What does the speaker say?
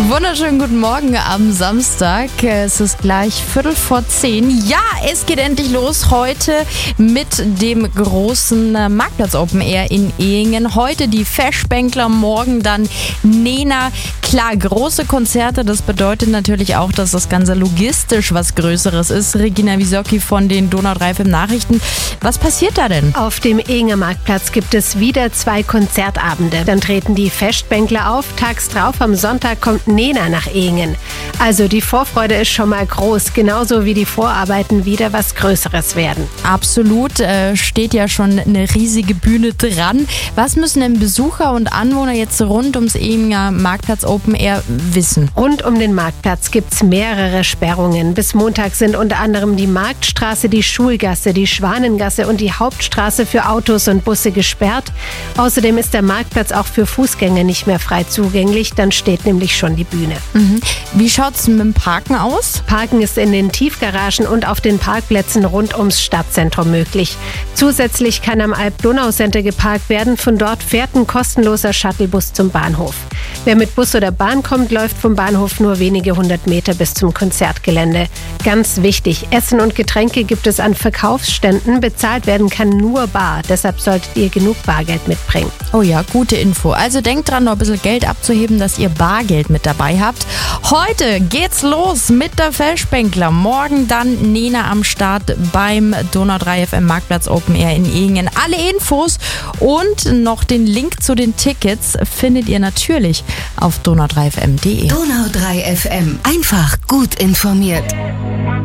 Wunderschönen guten Morgen am Samstag. Es ist gleich 9:45. Ja, es geht endlich los heute mit dem großen Marktplatz Open Air in Ehingen. Heute die Feschbänkler, morgen dann Nena. Klar, große Konzerte, das bedeutet natürlich auch, dass das Ganze logistisch was Größeres ist. Regina Wisocki von den Donau 3 FM Nachrichten. Was passiert da denn? Auf dem Ehinger Marktplatz gibt es wieder 2 Konzertabende. Dann treten die Feschbänkler auf. Tags drauf am Sonntag kommt Nena nach Ehingen. Also die Vorfreude ist schon mal groß, genauso wie die Vorarbeiten wieder was Größeres werden. Absolut, steht ja schon eine riesige Bühne dran. Was müssen denn Besucher und Anwohner jetzt rund ums Ehinger Marktplatz Open Air wissen? Rund um den Marktplatz gibt es mehrere Sperrungen. Bis Montag sind unter anderem die Marktstraße, die Schulgasse, die Schwanengasse und die Hauptstraße für Autos und Busse gesperrt. Außerdem ist der Marktplatz auch für Fußgänger nicht mehr frei zugänglich. Dann steht nämlich schon die Bühne. Wie schaut's mit dem Parken aus? Parken ist in den Tiefgaragen und auf den Parkplätzen rund ums Stadtzentrum möglich. Zusätzlich kann am Alp-Donau-Center geparkt werden. Von dort fährt ein kostenloser Shuttlebus zum Bahnhof. Wer mit Bus oder Bahn kommt, läuft vom Bahnhof nur wenige 100 Meter bis zum Konzertgelände. Ganz wichtig, Essen und Getränke gibt es an Verkaufsständen. Bezahlt werden kann nur bar. Deshalb solltet ihr genug Bargeld mitbringen. Oh ja, gute Info. Also denkt dran, noch ein bisschen Geld abzuheben, dass ihr Bargeld mit dabei habt. Heute geht's los mit der Feschbänkler. Morgen dann Nena am Start beim Donau 3 FM Marktplatz Open Air in Ehingen. Alle Infos und noch den Link zu den Tickets findet ihr natürlich auf donau3fm.de. Donau 3 FM. Einfach gut informiert.